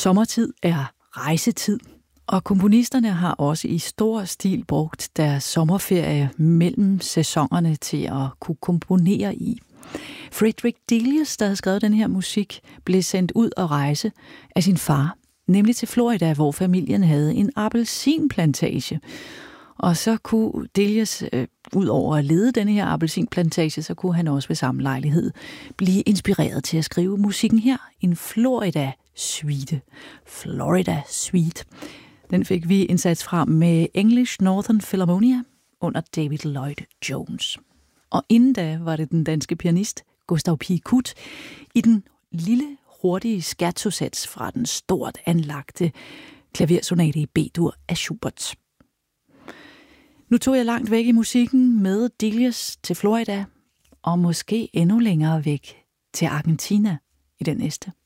Sommertid er rejsetid, og komponisterne har også i stor stil brugt deres sommerferie mellem sæsonerne til at kunne komponere i. Frederick Delius, der havde skrevet den her musik, blev sendt ud at rejse af sin far, nemlig til Florida, hvor familien havde en appelsinplantage. Og så kunne Delius, ud over at lede denne her appelsinplantage, så kunne han også ved samme lejlighed blive inspireret til at skrive musikken her, en Florida-suite. Florida-suite. Den fik vi indsats fra med English Northern Philharmonia under David Lloyd Jones. Og inden da var det den danske pianist Gustav Picot i den lille, hurtige scherzosats fra den stort anlagte klaversonate i B-dur af Schubert. Nu tog jeg langt væk i musikken med Delius til Florida, og måske endnu længere væk til Argentina i den næste.